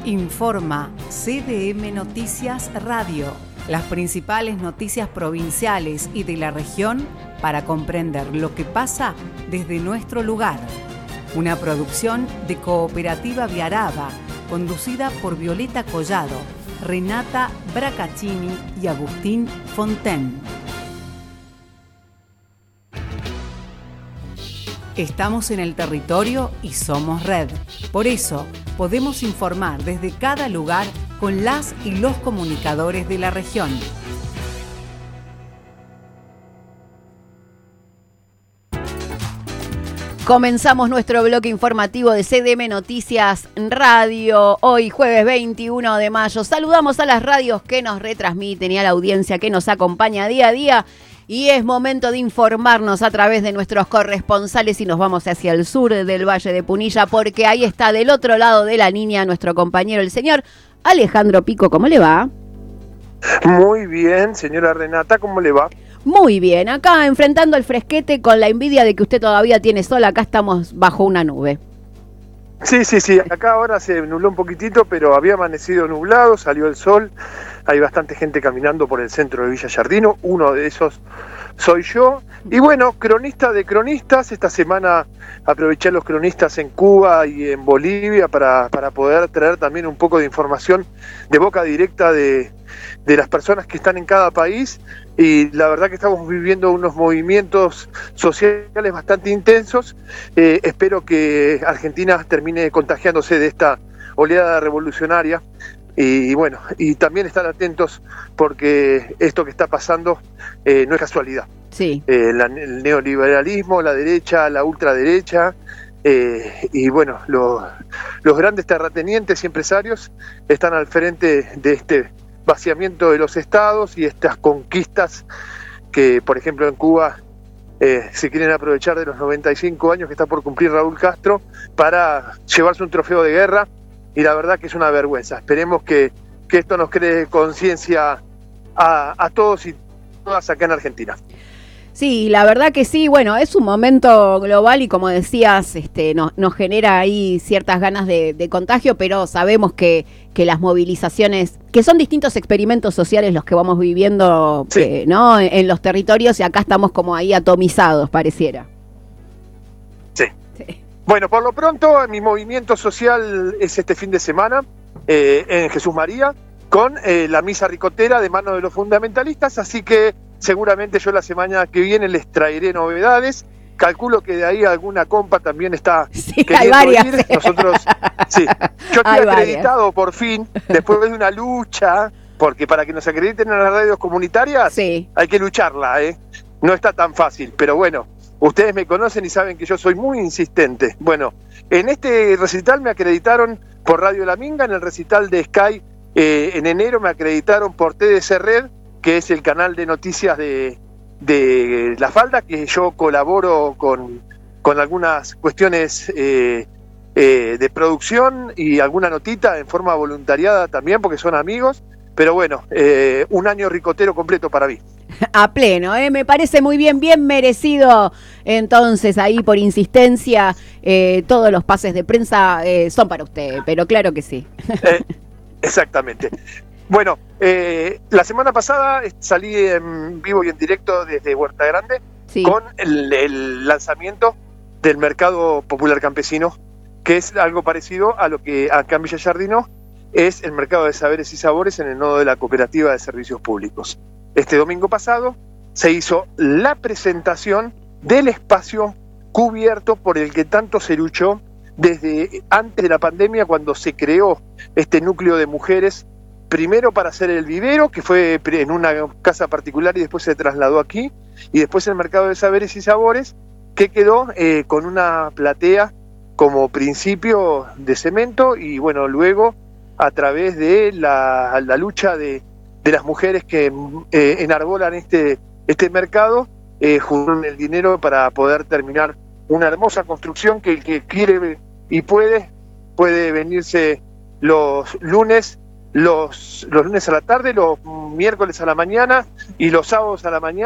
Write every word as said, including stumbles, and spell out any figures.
Informa C D M Noticias Radio, las principales noticias provinciales y de la región para comprender lo que pasa desde nuestro lugar. Una producción de Cooperativa Viaraba, conducida por Violeta Collado, Renata Bracaccini y Agustín Fonten. Estamos en el territorio y somos red. Por eso, podemos informar desde cada lugar con las y los comunicadores de la región. Comenzamos nuestro bloque informativo de C D M Noticias Radio, hoy jueves veintiuno de mayo. Saludamos a las radios que nos retransmiten y a la audiencia que nos acompaña día a día. Y es momento de informarnos a través de nuestros corresponsales y nos vamos hacia el sur del Valle de Punilla porque ahí está del otro lado de la línea nuestro compañero, el señor Alejandro Pico. ¿Cómo le va? Muy bien, señora Renata, ¿cómo le va? Muy bien, acá enfrentando el fresquete con la envidia de que usted todavía tiene sol, acá estamos bajo una nube. Sí, sí, sí, acá ahora se nubló un poquitito, pero había amanecido nublado, salió el sol, hay bastante gente caminando por el centro de Villa Giardino, uno de esos soy yo. Y bueno, cronista de cronistas, esta semana aproveché a los cronistas en Cuba y en Bolivia para, para poder traer también un poco de información de boca directa de, de las personas que están en cada país. Y la verdad que estamos viviendo unos movimientos sociales bastante intensos. Eh, espero que Argentina termine contagiándose de esta oleada revolucionaria. Y, y bueno, y también estar atentos porque esto que está pasando eh, no es casualidad. Sí. Eh, la, el neoliberalismo, la derecha, la ultraderecha, eh, y bueno, lo, los grandes terratenientes y empresarios están al frente de este vaciamiento de los estados y estas conquistas que, por ejemplo, en Cuba eh, se quieren aprovechar de los noventa y cinco años que está por cumplir Raúl Castro para llevarse un trofeo de guerra, y la verdad que es una vergüenza. Esperemos que, que esto nos cree conciencia a, a todos y todas acá en Argentina. Sí, la verdad que sí, bueno, es un momento global y como decías, este, nos, nos genera ahí ciertas ganas de, de contagio, pero sabemos que, que las movilizaciones, que son distintos experimentos sociales los que vamos viviendo, sí. eh, ¿no? en, en los territorios, y acá estamos como ahí atomizados, pareciera. Sí. sí. Bueno, por lo pronto, mi movimiento social es este fin de semana eh, en Jesús María, con eh, la misa ricotera de mano de los fundamentalistas, así que seguramente yo la semana que viene les traeré novedades. Calculo que de ahí alguna compa también está sí, queriendo hay varias. ir. Nosotros, sí, yo estoy hay acreditado varias. Por fin, después de una lucha, porque para que nos acrediten en las radios comunitarias sí. hay que lucharla, ¿eh? No está tan fácil, pero bueno, ustedes me conocen y saben que yo soy muy insistente. Bueno, en este recital me acreditaron por Radio La Minga, en el recital de Sky eh, en enero me acreditaron por T D C Red, que es el canal de noticias de, de La Falda, que yo colaboro con, con algunas cuestiones eh, eh, de producción y alguna notita en forma voluntariada también, porque son amigos, pero bueno, eh, un año ricotero completo para mí. A pleno, ¿eh? Me parece muy bien, bien merecido. Entonces, ahí por insistencia, eh, todos los pases de prensa eh, son para usted, pero claro que sí. Eh, exactamente. Bueno, eh, la semana pasada salí en vivo y en directo desde Huerta Grande sí. con el, el lanzamiento del Mercado Popular Campesino, que es algo parecido a lo que acá en Villa Giardino es el Mercado de Saberes y Sabores en el nodo de la Cooperativa de Servicios Públicos. Este domingo pasado se hizo la presentación del espacio cubierto por el que tanto se luchó desde antes de la pandemia, cuando se creó este núcleo de mujeres, primero para hacer el vivero, que fue en una casa particular y después se trasladó aquí, y después el Mercado de Saberes y Sabores, que quedó eh, con una platea como principio de cemento, y bueno, luego a través de la, la lucha de, de las mujeres que eh, enarbolan este, este mercado, eh, juntaron el dinero para poder terminar una hermosa construcción que el que quiere y puede, puede venirse los lunes, los, los lunes a la tarde, los miércoles a la mañana y los sábados a la mañana.